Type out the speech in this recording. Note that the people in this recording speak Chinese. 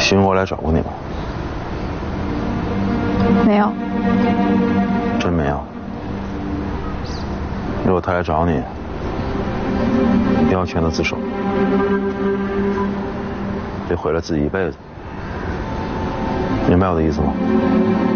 新我来找过你吗？ 没有。 真没有。如果他来找你，一定要全都自首，别毁了自己一辈子。明白我的意思吗？